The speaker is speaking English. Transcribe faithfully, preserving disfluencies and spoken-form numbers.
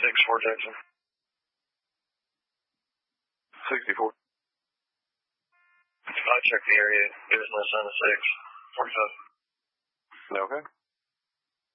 six four Jackson. sixty-four. I checked the area. It was less than a six. forty-five. Okay.